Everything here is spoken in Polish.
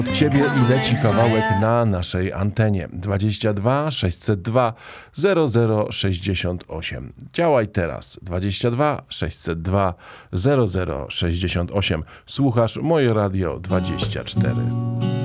Ciebie i leci kawałek na naszej antenie 22 602 0068. Działaj teraz 22 602 0068. Słuchasz Moje Radio 24.